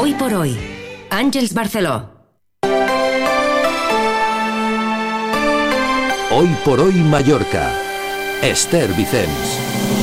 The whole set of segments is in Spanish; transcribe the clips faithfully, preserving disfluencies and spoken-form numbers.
Hoy por hoy, Àngels Barceló. Hoy por hoy Mallorca, Esther Vicens.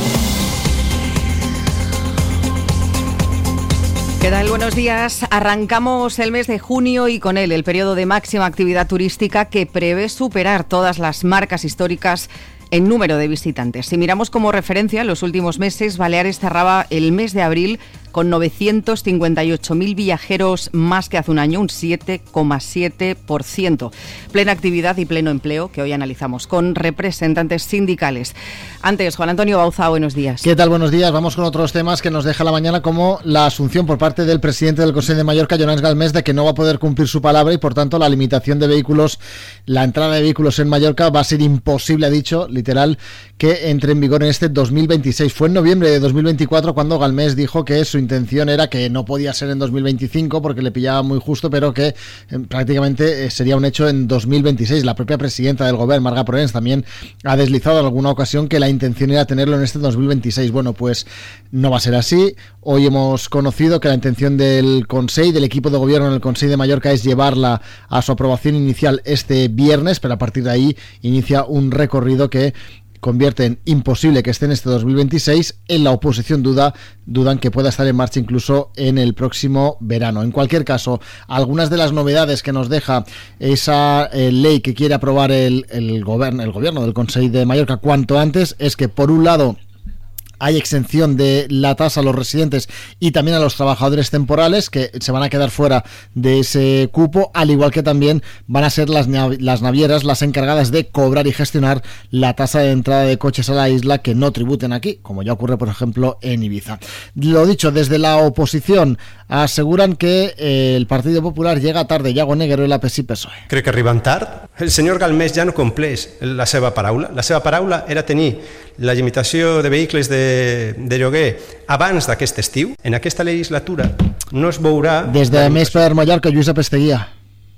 ¿Qué tal? Buenos días. Arrancamos el mes de junio y con él el periodo de máxima actividad turística que prevé superar todas las marcas históricas en número de visitantes. Si miramos como referencia los últimos meses, Baleares cerraba el mes de abril con novecientos cincuenta y ocho mil viajeros más que hace un año, un siete coma siete por ciento. Plena actividad y pleno empleo que hoy analizamos con representantes sindicales. Antes, Juan Antonio Bauza, buenos días. ¿Qué tal? Buenos días. Vamos con otros temas que nos deja la mañana, como la asunción por parte del presidente del Consell de Mallorca, Llorenç Galmés, de que no va a poder cumplir su palabra y por tanto la limitación de vehículos, la entrada de vehículos en Mallorca va a ser imposible, ha dicho, literal, que entre en vigor en este dos mil veintiséis. Fue en noviembre de dos mil veinticuatro cuando Galmés dijo que su intención era que no podía ser en dos mil veinticinco porque le pillaba muy justo, pero que eh, prácticamente eh, sería un hecho en dos mil veintiséis. La propia presidenta del Govern, Marga Proens, también ha deslizado en alguna ocasión que la intención era tenerlo en este dos mil veintiséis. Bueno, pues no va a ser así. Hoy hemos conocido que la intención del Consell, del equipo de gobierno en el Consell de Mallorca, es llevarla a su aprobación inicial este viernes, pero a partir de ahí inicia un recorrido que convierte en imposible que esté en este dos mil veintiséis. En la oposición duda, dudan que pueda estar en marcha incluso en el próximo verano. En cualquier caso, algunas de las novedades que nos deja esa eh, ley que quiere aprobar el, el, gobierno, el gobierno del Consell de Mallorca cuanto antes es que, por un lado, hay exención de la tasa a los residentes y también a los trabajadores temporales que se van a quedar fuera de ese cupo, al igual que también van a ser las, nav- las navieras las encargadas de cobrar y gestionar la tasa de entrada de coches a la isla que no tributen aquí, como ya ocurre, por ejemplo, en Ibiza. Lo dicho, desde la oposición aseguran que eh, el Partido Popular llega tarde. Iago Negro i la P S I P S O E. Crec que arriben tard. El senyor Galmés ja no compleix la seva paraula. La seva paraula era tenir la limitació de vehicles de, de lloguer abans d'aquest estiu. En aquesta legislatura no es veurà... Des de Més per Mallorca, Lluís Apesteguia.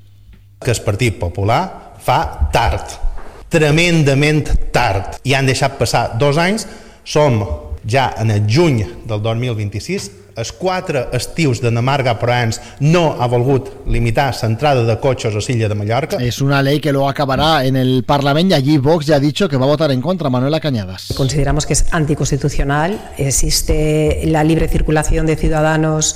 Que el Partit Popular fa tard, tremendament tard, i han deixat passar dos anys. Som ja en el juny del dos mil vint-i-sis, els quatre estius de Marga Proens no ha volgut limitar l'entrada de cotxes a l'illa de Mallorca. Es una ley que luego acabará en el Parlamento y allí Vox ya ha dicho que va a votar en contra. Manuela Cañadas. Consideramos que es anticonstitucional. Existe la libre circulación de ciudadanos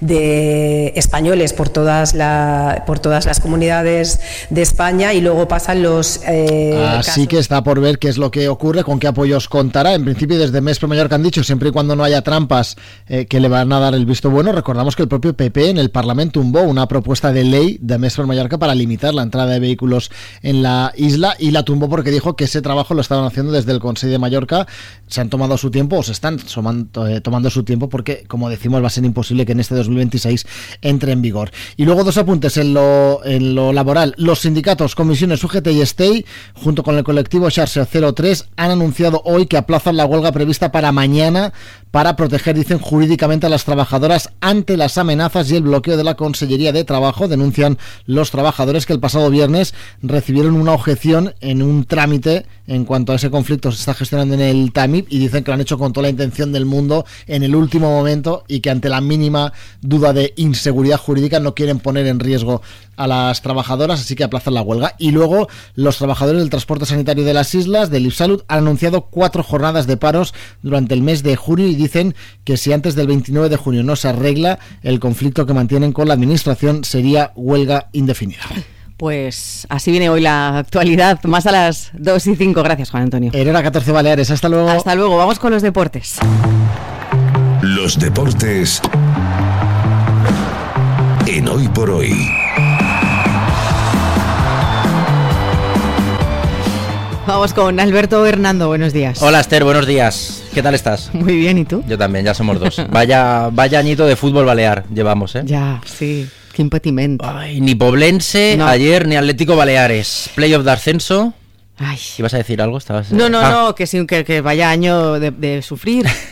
de españoles por todas, la, por todas las comunidades de España y luego pasan los eh, Así casos. que está por ver qué es lo que ocurre, con qué apoyos contará. En principio, desde Més per Mallorca han dicho, siempre y cuando no haya trampas, eh, que le van a dar el visto bueno. Recordamos que el propio P P en el Parlamento tumbó una propuesta de ley de Més per Mallorca para limitar la entrada de vehículos en la isla, y la tumbó porque dijo que ese trabajo lo estaban haciendo desde el Consell de Mallorca. Se han tomado su tiempo, o se están tomando, eh, tomando su tiempo, porque, como decimos, va a ser imposible que en este dos mil veintiséis entre en vigor. Y luego dos apuntes en lo, en lo laboral. Los sindicatos, comisiones U G T y STEI, junto con el colectivo Xarxa cero tres, han anunciado hoy que aplazan la huelga prevista para mañana para proteger, dicen, jurídicamente a las trabajadoras ante las amenazas y el bloqueo de la Consellería de Trabajo. Denuncian los trabajadores que el pasado viernes recibieron una objeción en un trámite en cuanto a ese conflicto se está gestionando en el T A M I P, y dicen que lo han hecho con toda la intención del mundo en el último momento, y que ante la mínima duda de inseguridad jurídica no quieren poner en riesgo a las trabajadoras, así que aplazan la huelga. Y luego los trabajadores del transporte sanitario de las islas, del IPSalud, han anunciado cuatro jornadas de paros durante el mes de junio, y dicen que si antes del veintinueve de junio no se arregla el conflicto que mantienen con la administración, sería huelga indefinida. Pues así viene hoy la actualidad, más a las dos y cinco. Gracias, Juan Antonio. Herrera catorce Baleares, hasta luego. Hasta luego, vamos con los deportes. Los deportes en Hoy por Hoy. Vamos con Alberto Hernando, buenos días. Hola Esther, buenos días. ¿Qué tal estás? Muy bien, ¿y tú? Yo también, ya somos dos. Vaya, vaya añito de fútbol balear llevamos, ¿eh? Ya, sí. Qué impedimento. Ay, ni Poblense no. Ayer, ni Atlético Baleares. Playoff de ascenso. Ay. ¿Ibas a decir algo? ¿Estabas... No, no, ah. no, que sí, que, que vaya año de, de sufrir.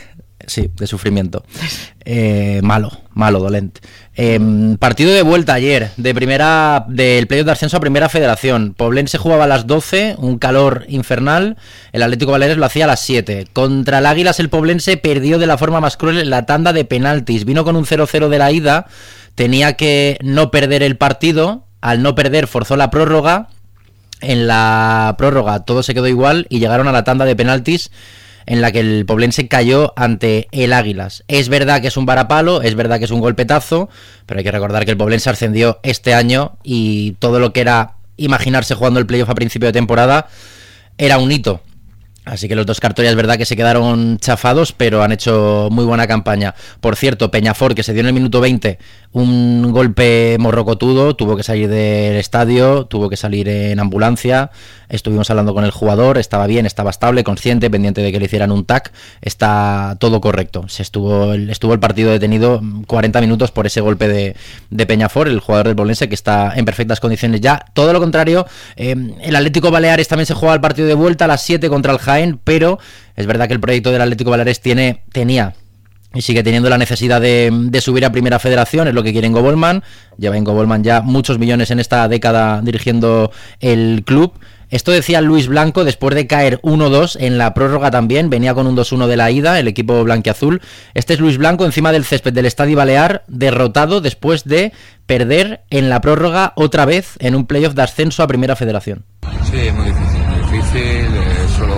sí, de sufrimiento. Eh, malo, malo, dolente. Eh, partido de vuelta ayer, de primera, del playoff de ascenso a Primera Federación. Poblense jugaba a las doce, un calor infernal. El Atlético Baleares lo hacía a las siete. Contra el Águilas el Poblense perdió de la forma más cruel en la tanda de penaltis. Vino con un cero cero de la ida, tenía que no perder el partido. Al no perder forzó la prórroga. En la prórroga todo se quedó igual y llegaron a la tanda de penaltis, en la que el Poblense cayó ante el Águilas. Es verdad que es un varapalo, es verdad que es un golpetazo, pero hay que recordar que el Poblense ascendió este año y todo lo que era imaginarse jugando el playoff a principio de temporada era un hito. Así que los dos Cartoya es verdad que se quedaron chafados, pero han hecho muy buena campaña. Por cierto, Peñafort, que se dio en el minuto veinte un golpe morrocotudo, tuvo que salir del estadio, tuvo que salir en ambulancia. Estuvimos hablando con el jugador, estaba bien, estaba estable, consciente, pendiente de que le hicieran un tac. Está todo correcto. Se estuvo, estuvo el partido detenido cuarenta minutos por ese golpe de, de Peñafort, el jugador del Poblense, que está en perfectas condiciones ya. Todo lo contrario, eh, el Atlético Baleares también se juega el partido de vuelta a las siete contra el Jaén, pero es verdad que el proyecto del Atlético Baleares tiene, tenía y sigue teniendo la necesidad de, de subir a Primera Federación, es lo que quiere Ingo Bollmann. Lleva Ingo Bollmann ya muchos millones en esta década dirigiendo el club. Esto decía Luis Blanco después de caer uno dos en la prórroga también, venía con un dos uno de la ida el equipo blanquiazul. Este es Luis Blanco encima del césped del Estadio Balear, derrotado después de perder en la prórroga otra vez en un playoff de ascenso a Primera Federación. Sí, muy difícil, muy difícil, eh, solo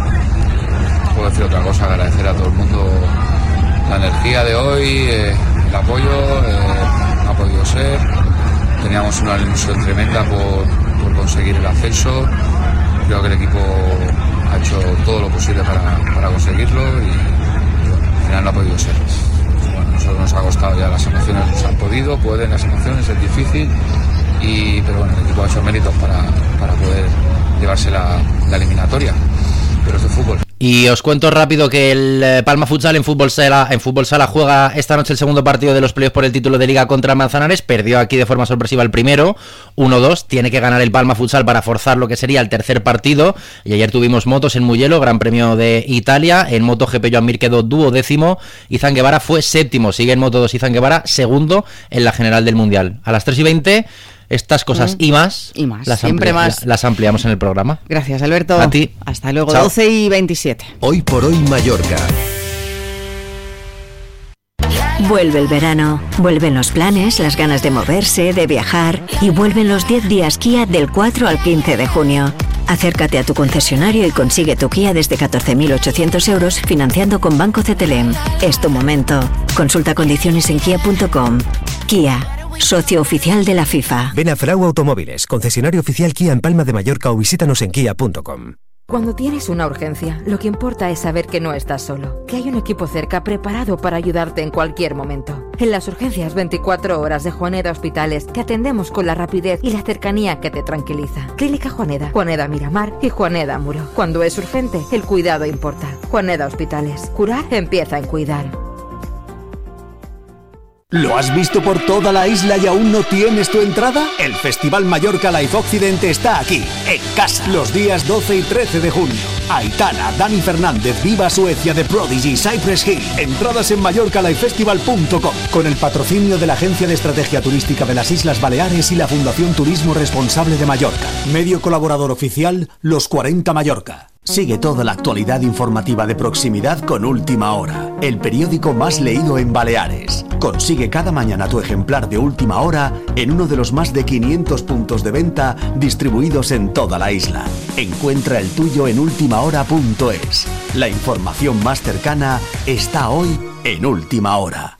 puedo decir otra cosa, agradecer a todo el mundo la energía de hoy, eh, el apoyo, eh, no ha podido ser, teníamos una ilusión tremenda por, por conseguir el ascenso, creo que el equipo ha hecho todo lo posible para, para conseguirlo y, y bueno, al final no ha podido ser. Bueno, a nosotros nos ha costado ya, las emociones nos han podido, pueden las emociones, es difícil, y, pero bueno, el equipo ha hecho méritos para, para poder llevarse la, la eliminatoria, pero es de fútbol. Y os cuento rápido que el Palma Futsal en fútbol sala, en fútbol sala juega esta noche el segundo partido de los playoffs por el título de Liga contra Manzanares. Perdió aquí de forma sorpresiva el primero, uno dos. Tiene que ganar el Palma Futsal para forzar lo que sería el tercer partido. Y ayer tuvimos motos en Mugello, Gran Premio de Italia. En MotoGP Joan Mir quedó duodécimo. Izan Guevara fue séptimo. Sigue en Moto dos Izan Guevara, segundo en la general del Mundial. A las tres y veinte... Estas cosas mm. y más, y más. Las, Siempre ampli- más. las ampliamos en el programa. Gracias, Alberto. A ti. Hasta luego. Chao. doce y veintisiete. Hoy por hoy Mallorca. Vuelve el verano, vuelven los planes, las ganas de moverse, de viajar y vuelven los diez días Kia del cuatro al quince de junio. Acércate a tu concesionario y consigue tu Kia desde catorce mil ochocientos euros financiando con Banco C T L M. Es tu momento. Consulta condiciones en kia punto com. Kia. Socio oficial de la FIFA. Ven a Frau Automóviles, concesionario oficial Kia en Palma de Mallorca o visítanos en kia punto com. Cuando tienes una urgencia, lo que importa es saber que no estás solo, que hay un equipo cerca preparado para ayudarte en cualquier momento. En las urgencias veinticuatro horas de Juaneda Hospitales te atendemos con la rapidez y la cercanía que te tranquiliza. Clínica Juaneda, Juaneda Miramar y Juaneda Muro. Cuando es urgente, el cuidado importa. Juaneda Hospitales. Curar empieza en cuidar. ¿Lo has visto por toda la isla y aún no tienes tu entrada? El Festival Mallorca Live Occidente está aquí, en casa, los días doce y trece de junio. Aitana, Dani Fernández, Viva Suecia, The Prodigy, Cypress Hill. Entradas en mallorca live festival punto com. Con el patrocinio de la Agencia de Estrategia Turística de las Islas Baleares y la Fundación Turismo Responsable de Mallorca. Medio colaborador oficial, Los cuarenta Mallorca. Sigue toda la actualidad informativa de proximidad con Última Hora, el periódico más leído en Baleares. Consigue cada mañana tu ejemplar de Última Hora en uno de los más de quinientos puntos de venta distribuidos en toda la isla. Encuentra el tuyo en última hora punto es. La información más cercana está hoy en Última Hora.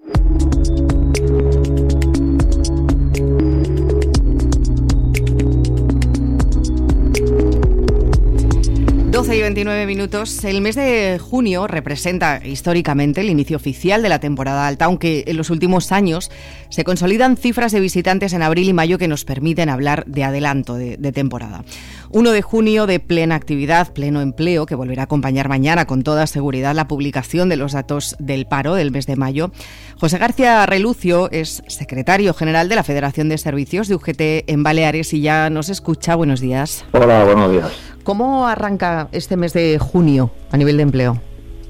doce y veintinueve minutos. El mes de junio representa históricamente el inicio oficial de la temporada alta, aunque en los últimos años se consolidan cifras de visitantes en abril y mayo que nos permiten hablar de adelanto de, de temporada. uno de junio de plena actividad, pleno empleo, que volverá a acompañar mañana con toda seguridad la publicación de los datos del paro del mes de mayo. José García Relucio es secretario general de la Federación de Servicios de U G T en Baleares y ya nos escucha. Buenos días. Hola, buenos días. ¿Cómo arranca este mes de junio a nivel de empleo?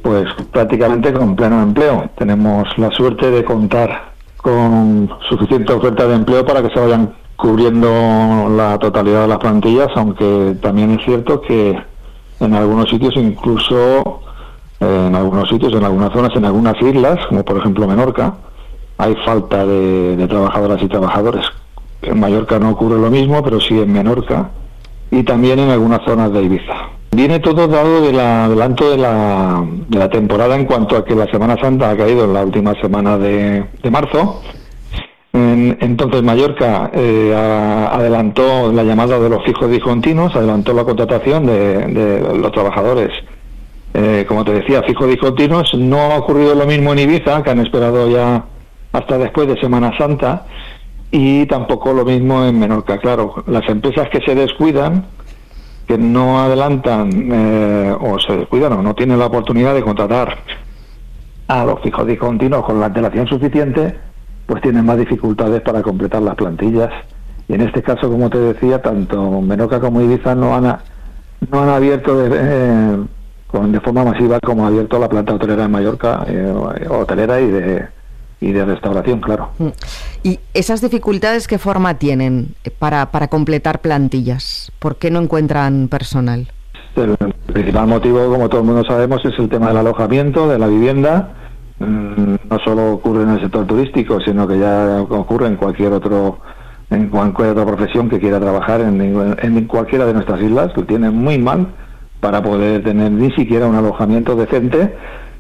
pues prácticamente con pleno empleo. Tenemos la suerte de contar con suficiente oferta de empleo para que se vayan cubriendo la totalidad de las plantillas, aunque también es cierto que en algunos sitios, incluso eh, en algunos sitios, en algunas zonas, en algunas islas, como por ejemplo Menorca, hay falta de, de trabajadoras y trabajadores. En Mallorca no ocurre lo mismo, pero sí en Menorca y también en algunas zonas de Ibiza. Viene todo dado del adelanto de la, de la temporada, en cuanto a que la Semana Santa ha caído en la última semana de, de marzo. En, entonces Mallorca eh, a, adelantó la llamada de los fijos discontinuos, adelantó la contratación de, de los trabajadores. Eh, como te decía, fijos discontinuos. No ha ocurrido lo mismo en Ibiza, que han esperado ya hasta después de Semana Santa, y tampoco lo mismo en Menorca. Claro, las empresas que se descuidan, que no adelantan eh, o se descuidan o no tienen la oportunidad de contratar a los fijos discontinuos con la antelación suficiente, pues tienen más dificultades para completar las plantillas. Y en este caso, como te decía, tanto Menorca como Ibiza no han, no han abierto de, eh, con, de forma masiva como ha abierto la planta hotelera en Mallorca, eh, hotelera y de y de restauración, claro. ¿Y esas dificultades qué forma tienen para, para completar plantillas? ¿Por qué no encuentran personal? El principal motivo, como todo el mundo sabemos, es el tema del alojamiento, de la vivienda. No solo ocurre en el sector turístico, sino que ya ocurre en cualquier otro en cualquier otra profesión que quiera trabajar en, en cualquiera de nuestras islas. Lo tienen muy mal para poder tener ni siquiera un alojamiento decente.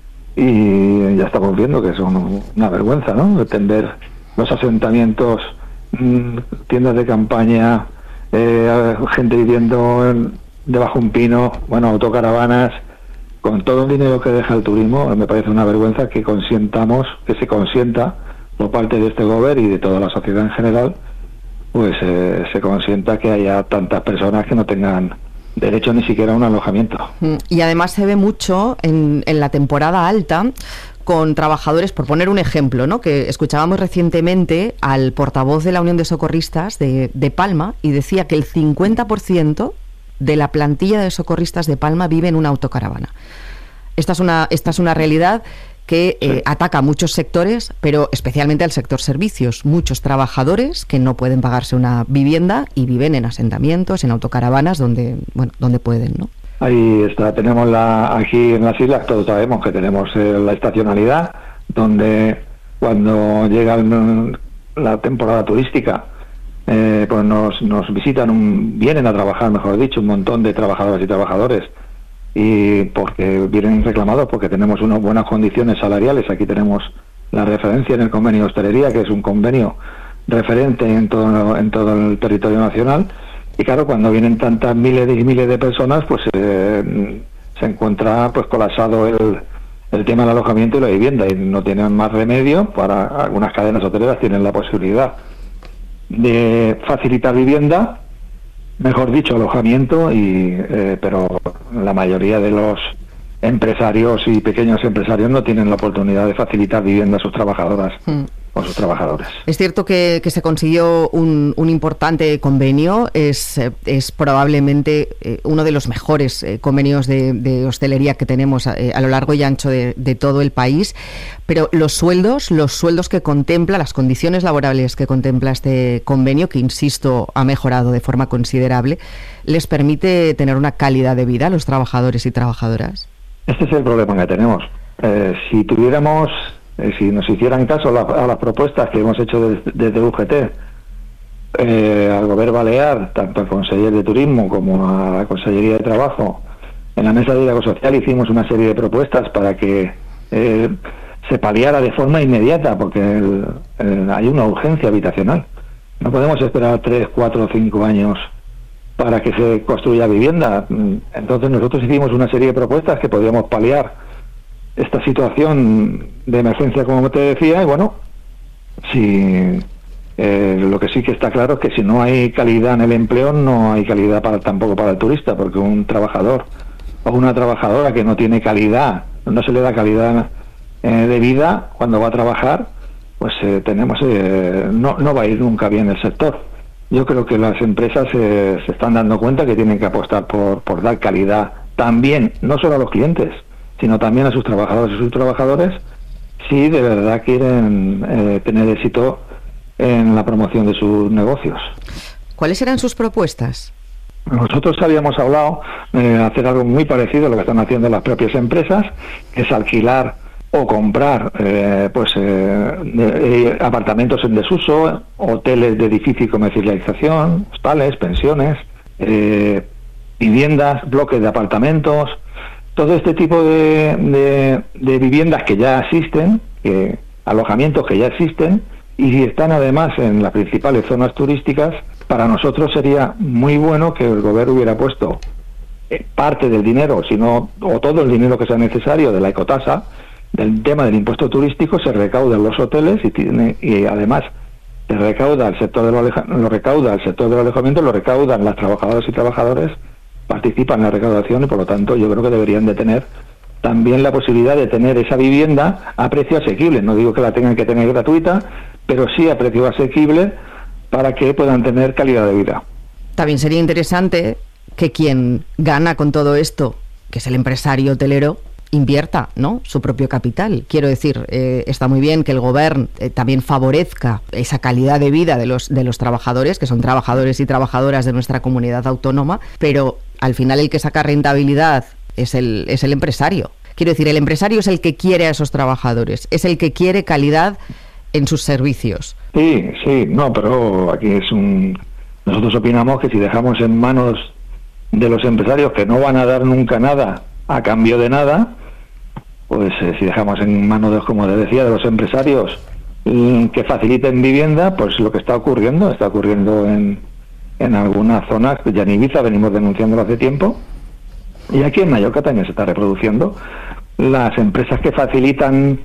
Y ya estamos viendo que es un, una vergüenza, ¿no? Atender los asentamientos, mmm, tiendas de campaña, eh, gente viviendo en, debajo de un pino, bueno, autocaravanas, con todo el dinero que deja el turismo. Me parece una vergüenza que consientamos, que se consienta por parte de este gobierno y de toda la sociedad en general, pues eh, se consienta que haya tantas personas que no tengan derecho ni siquiera a un alojamiento. Y además se ve mucho en, en la temporada alta con trabajadores, por poner un ejemplo, ¿no? Que escuchábamos recientemente al portavoz de la Unión de Socorristas de, de Palma, y decía que el cincuenta por ciento de la plantilla de socorristas de Palma vive en una autocaravana. Esta es una, esta es una realidad que eh, sí. ataca a muchos sectores, pero especialmente al sector servicios. Muchos trabajadores que no pueden pagarse una vivienda y viven en asentamientos, en autocaravanas, donde bueno, donde pueden, ¿no? Ahí está, tenemos la aquí en las islas, todos sabemos que tenemos eh, la estacionalidad, donde cuando llega el, la temporada turística, eh, pues nos, nos visitan, un, vienen a trabajar, mejor dicho, un montón de trabajadoras y trabajadores, y porque vienen reclamados porque tenemos unas buenas condiciones salariales. Aquí tenemos la referencia en el convenio de hostelería, que es un convenio referente en todo, en todo el territorio nacional, y claro, cuando vienen tantas miles y miles de personas, pues eh, se encuentra pues colapsado el, el tema del alojamiento y la vivienda, y no tienen más remedio. Para algunas cadenas hoteleras tienen la posibilidad de facilitar vivienda, mejor dicho, alojamiento, y eh, pero la mayoría de los empresarios y pequeños empresarios no tienen la oportunidad de facilitar vivienda a sus trabajadoras mm. o sus trabajadores. Es cierto que, que se consiguió un, un importante convenio, es, es probablemente eh, uno de los mejores eh, convenios de, de hostelería que tenemos eh, a lo largo y ancho de, de todo el país, pero los sueldos, los sueldos que contempla, las condiciones laborales que contempla este convenio, que insisto ha mejorado de forma considerable, ¿les permite tener una calidad de vida a los trabajadores y trabajadoras? Este es el problema que tenemos. Eh, si tuviéramos, eh, si nos hicieran caso la, a las propuestas que hemos hecho desde, desde U G T, eh, al Gobierno Balear, tanto al Conseller de Turismo como a la Consellería de Trabajo, en la Mesa de Diálogo Social hicimos una serie de propuestas para que eh, se paliara de forma inmediata, porque el, el, hay una urgencia habitacional. No podemos esperar tres, cuatro o cinco años para que se construya vivienda. Entonces nosotros hicimos una serie de propuestas que podíamos paliar esta situación de emergencia, como te decía, y bueno, si eh, lo que sí que está claro es que si no hay calidad en el empleo, no hay calidad para tampoco para el turista, porque un trabajador o una trabajadora que no tiene calidad, no se le da calidad eh, de vida cuando va a trabajar, pues eh, tenemos eh, no, no va a ir nunca bien el sector. Yo creo que las empresas eh, se están dando cuenta que tienen que apostar por, por dar calidad también, no solo a los clientes, sino también a sus trabajadores y sus trabajadores, si de verdad quieren eh, tener éxito en la promoción de sus negocios. ¿Cuáles eran sus propuestas? Nosotros habíamos hablado de hacer algo muy parecido a lo que están haciendo las propias empresas, que es alquilar o comprar eh, pues eh, de, apartamentos en desuso, hoteles de difícil comercialización, hostales, pensiones, eh, viviendas, bloques de apartamentos, todo este tipo de, de, de viviendas que ya existen, que, alojamientos que ya existen, y si están además en las principales zonas turísticas, para nosotros sería muy bueno que el gobierno hubiera puesto parte del dinero, sino o todo el dinero que sea necesario de la ecotasa, del tema del impuesto turístico, se recauda en los hoteles y tiene y además se recauda el sector de lo, aleja, lo recauda el sector del alojamiento, lo recaudan las trabajadoras y trabajadores, participan en la recaudación y por lo tanto yo creo que deberían de tener también la posibilidad de tener esa vivienda a precio asequible. No digo que la tengan que tener gratuita, pero sí a precio asequible, para que puedan tener calidad de vida. También sería interesante que quien gana con todo esto, que es el empresario hotelero, invierta, ¿no?, su propio capital. Quiero decir, eh, está muy bien que el gobierno eh, también favorezca esa calidad de vida de los, de los trabajadores, que son trabajadores y trabajadoras de nuestra comunidad autónoma, pero al final el que saca rentabilidad es el, es el empresario. Quiero decir, el empresario es el que quiere a esos trabajadores, es el que quiere calidad en sus servicios. Sí, sí, no, pero aquí es un... Nosotros opinamos que si dejamos en manos de los empresarios, que no van a dar nunca nada a cambio de nada, pues eh, si dejamos en manos, de, como les decía, de los empresarios mm, que faciliten vivienda, pues lo que está ocurriendo, está ocurriendo en, en algunas zonas, ya en Ibiza venimos denunciándolo hace tiempo, y aquí en Mallorca también se está reproduciendo. Las empresas que facilitan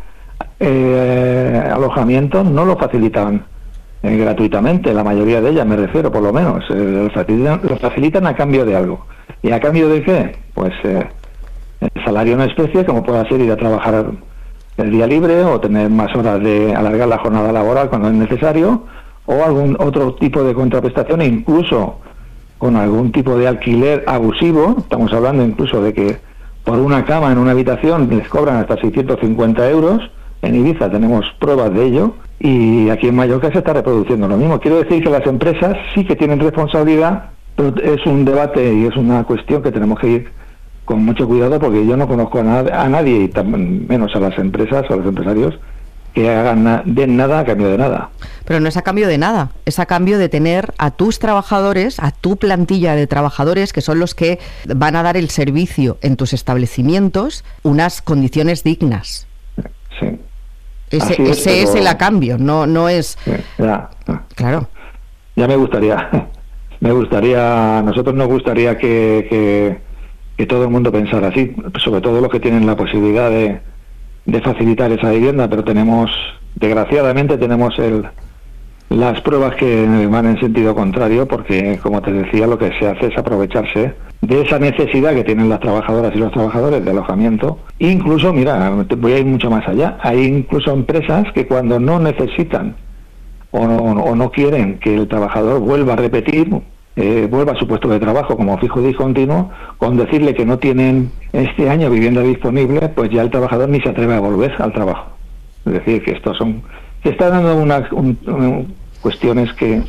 Eh, alojamiento no lo facilitan eh, gratuitamente, la mayoría de ellas, me refiero, por lo menos eh, lo, facilitan, lo facilitan a cambio de algo. ¿Y a cambio de qué? Pues eh, el salario en especie, como pueda ser ir a trabajar el día libre o tener más horas de alargar la jornada laboral cuando es necesario, o algún otro tipo de contraprestación, incluso con algún tipo de alquiler abusivo. Estamos hablando incluso de que por una cama en una habitación les cobran hasta seiscientos cincuenta euros. En Ibiza tenemos pruebas de ello y aquí en Mallorca se está reproduciendo lo mismo. Quiero decir que las empresas sí que tienen responsabilidad, pero es un debate y es una cuestión que tenemos que ir con mucho cuidado, porque yo no conozco a, nad- a nadie, y tam- menos a las empresas o a los empresarios, que hagan na- den nada a cambio de nada. Pero no es a cambio de nada, es a cambio de tener a tus trabajadores, a tu plantilla de trabajadores, que son los que van a dar el servicio en tus establecimientos, unas condiciones dignas. Sí. Ese, Así es, ese pero... es el a cambio, no, no es... Sí, ya, claro. Ya me gustaría, me gustaría, a nosotros nos gustaría que, que, que todo el mundo pensara así, sobre todo los que tienen la posibilidad de, de facilitar esa vivienda, pero tenemos, desgraciadamente tenemos el, las pruebas que van en sentido contrario, porque como te decía, lo que se hace es aprovecharse de esa necesidad que tienen las trabajadoras y los trabajadores de alojamiento. Incluso, mira, voy a ir mucho más allá, hay incluso empresas que cuando no necesitan o no, o no quieren que el trabajador vuelva a repetir, eh, vuelva a su puesto de trabajo como fijo y discontinuo, con decirle que no tienen este año vivienda disponible, pues ya el trabajador ni se atreve a volver al trabajo. Es decir, que estos son, se está dando unas un, un, cuestiones que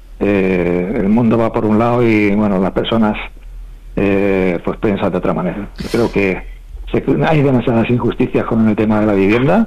eh, el mundo va por un lado y bueno, las personas eh, pues piensan de otra manera. Yo creo que se, hay demasiadas injusticias con el tema de la vivienda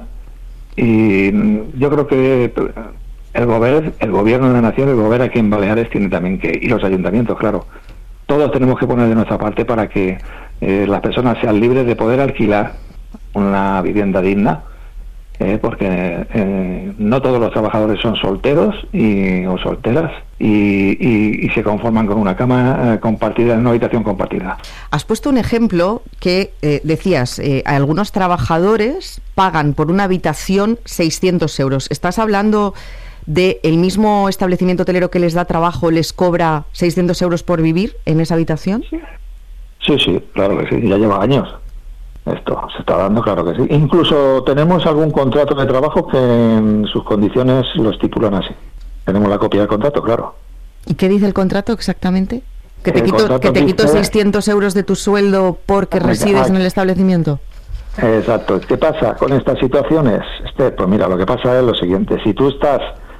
y yo creo que el gobierno, el gobierno de la nación, el gobierno aquí en Baleares tiene también que, y los ayuntamientos, claro, todos tenemos que poner de nuestra parte para que eh, las personas sean libres de poder alquilar una vivienda digna, eh, porque eh, no todos los trabajadores son solteros y, o solteras y, y, y se conforman con una cama eh, compartida, en una habitación compartida. Has puesto un ejemplo que eh, decías, eh, algunos trabajadores pagan por una habitación seiscientos euros. ¿Estás hablando de el mismo establecimiento hotelero que les da trabajo les cobra seiscientos euros por vivir en esa habitación? Sí, sí, claro que sí, ya lleva años. Esto se está dando, claro que sí. Incluso tenemos algún contrato de trabajo que en sus condiciones lo estipulan así. Tenemos la copia del contrato, claro. ¿Y qué dice el contrato exactamente? ¿Que te El quito, contrato que te quito dice... seiscientos euros de tu sueldo porque Ay, resides ay. en el establecimiento? Exacto. ¿Qué pasa con estas situaciones? Este, pues mira, lo que pasa es lo siguiente. Si tú estás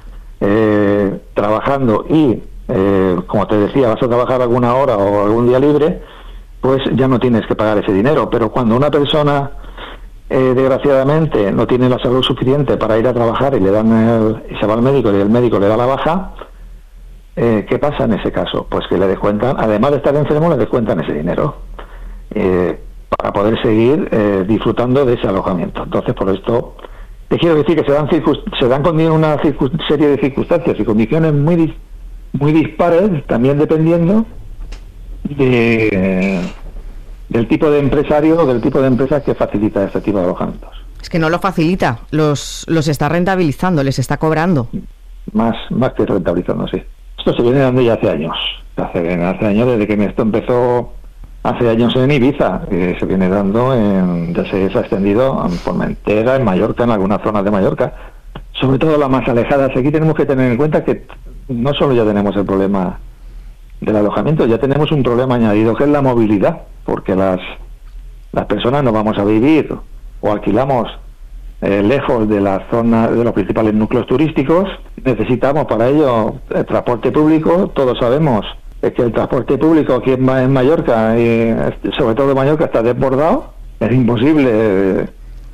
eh, trabajando y, eh, como te decía, vas a trabajar alguna hora o algún día libre, pues ya no tienes que pagar ese dinero. Pero cuando una persona, eh, desgraciadamente, no tiene la salud suficiente para ir a trabajar y le dan el, y se va al médico y el médico le da la baja, eh, ¿qué pasa en ese caso? Pues que le descuentan, además de estar enfermo, le descuentan ese dinero. Eh, para poder seguir eh, disfrutando de ese alojamiento. Entonces, por esto, te quiero decir que se dan se dan con una serie de circunstancias y condiciones muy dis muy dispares, también dependiendo de, eh, del tipo de empresario o del tipo de empresa que facilita este tipo de alojamientos. Es que no lo facilita, los, los está rentabilizando, les está cobrando. Más, más que rentabilizando, sí. Esto se viene dando ya hace años. Hace, hace años, desde que esto empezó hace años en Ibiza, que se viene dando, en, ya se, se ha extendido en Formentera, en Mallorca, en algunas zonas de Mallorca, sobre todo las más alejadas. Aquí tenemos que tener en cuenta que no solo ya tenemos el problema del alojamiento, ya tenemos un problema añadido, que es la movilidad, porque las, las personas no vamos a vivir o alquilamos eh, lejos de la zona, de los principales núcleos turísticos. Necesitamos para ello el transporte público. Todos sabemos es que el transporte público aquí en, en Mallorca, y sobre todo en Mallorca, está desbordado. Es imposible eh,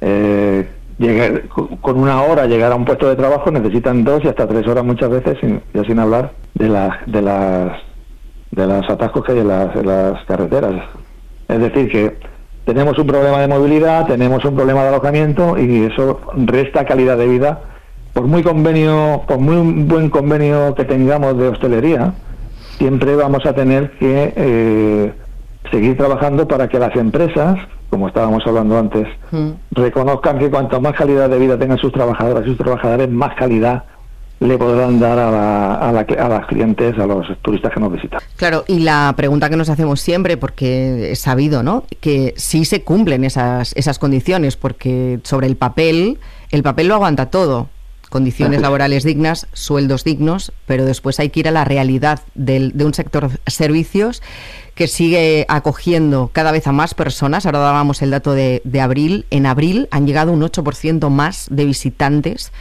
eh, llegar con una hora llegar a un puesto de trabajo. Necesitan dos y hasta tres horas muchas veces, sin, ya sin hablar de las de las de los atascos que hay en las, en las carreteras. Es decir, que tenemos un problema de movilidad, tenemos un problema de alojamiento y eso resta calidad de vida. Por muy convenio, por muy buen convenio que tengamos de hostelería, siempre vamos a tener que eh, seguir trabajando para que las empresas, como estábamos hablando antes, mm. reconozcan que cuanto más calidad de vida tengan sus trabajadoras y sus trabajadores, más calidad le podrán dar a, la, a, la, a las clientes, a los turistas que nos visitan. Claro, y la pregunta que nos hacemos siempre, porque es sabido, ¿no?, que sí se cumplen esas, esas condiciones, porque sobre el papel, el papel lo aguanta todo. Condiciones laborales dignas, sueldos dignos, pero después hay que ir a la realidad del, de un sector servicios que sigue acogiendo cada vez a más personas. Ahora dábamos el dato de, de abril. En abril han llegado un ocho por ciento más de visitantes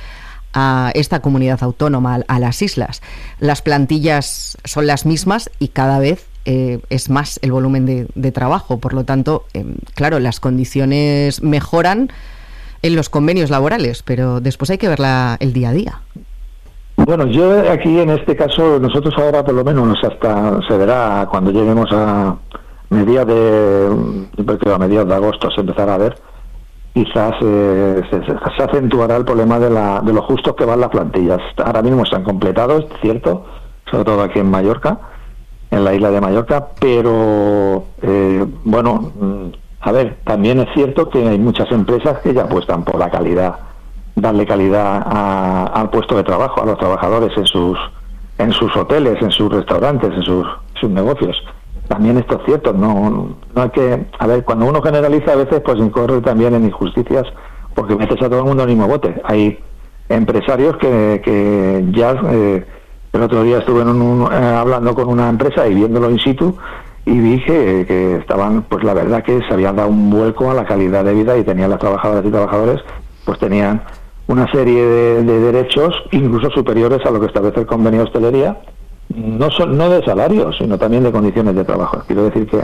a esta comunidad autónoma, a las islas. Las plantillas son las mismas y cada vez eh, es más el volumen de, de trabajo. Por lo tanto, eh, claro, las condiciones mejoran en los convenios laborales, pero después hay que ver la, el día a día. Bueno, yo aquí en este caso, nosotros ahora por lo menos hasta se verá cuando lleguemos a mediados de, yo creo que a mediados de agosto se empezará a ver, quizás eh, se, se acentuará el problema de, la, de los justos que van las plantillas. Ahora mismo están completados, cierto, sobre todo aquí en Mallorca, en la isla de Mallorca, pero eh, bueno, a ver, también es cierto que hay muchas empresas que ya apuestan por la calidad, darle calidad a, al puesto de trabajo, a los trabajadores en sus en sus hoteles, en sus restaurantes, en sus, sus negocios. También esto es cierto, no, no hay que... A ver, cuando uno generaliza a veces pues incurre también en injusticias, porque metes a todo el mundo en el mismo bote. Hay empresarios que, que ya... Eh, el otro día estuve en un, eh, hablando con una empresa y viéndolo in situ, y vi que, que estaban, pues la verdad que se habían dado un vuelco a la calidad de vida y tenían las trabajadoras y trabajadores, pues tenían una serie de, de derechos incluso superiores a lo que establece el convenio de hostelería, no, son, no de salarios, sino también de condiciones de trabajo. Quiero decir que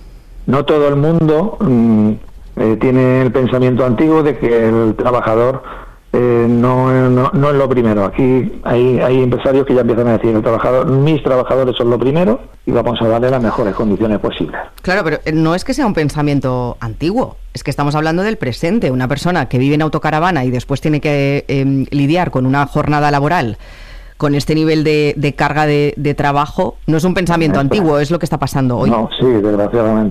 no todo el mundo mmm, eh, tiene el pensamiento antiguo de que el trabajador eh, no, no, no es lo primero. Aquí hay, hay empresarios que ya empiezan a decir, el trabajador, mis trabajadores son lo primero y vamos a darle las mejores condiciones posibles. Claro, pero no es que sea un pensamiento antiguo, es que estamos hablando del presente. Una persona que vive en autocaravana y después tiene que eh, lidiar con una jornada laboral con este nivel de, de carga de, de trabajo, no es un pensamiento Esto. antiguo, es lo que está pasando hoy. No, sí, desgraciadamente.